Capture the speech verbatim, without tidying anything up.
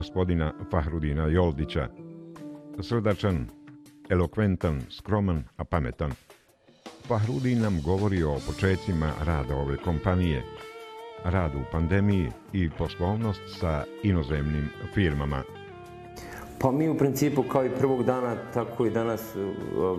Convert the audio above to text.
gospodina Fahrudina Joldića. Srdačan, elokventan, skroman, a pametan. Fahrudin nam govori o početcima rada ove kompanije, radu u pandemiji i poslovnost sa inozemnim firmama. Pa mi u principu kao i prvog dana, tako i danas